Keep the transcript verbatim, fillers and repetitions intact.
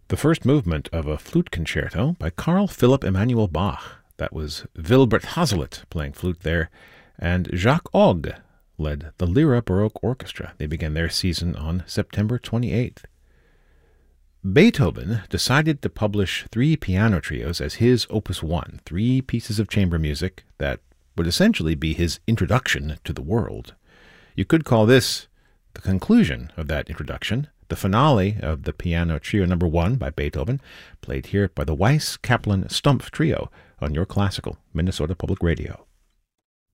The first movement of a flute concerto by Carl Philipp Emanuel Bach. That was Wilbert Hazlitt playing flute there, and Jacques Ogg led the Lyra Baroque Orchestra. They began their season on September twenty-eighth. Beethoven decided to publish three piano trios as his Opus One, three pieces of chamber music that would essentially be his introduction to the world. You could call this the conclusion of that introduction, the finale of the Piano Trio Number One by Beethoven, played here by the Weiss Kaplan Stumpf Trio on your classical Minnesota Public Radio.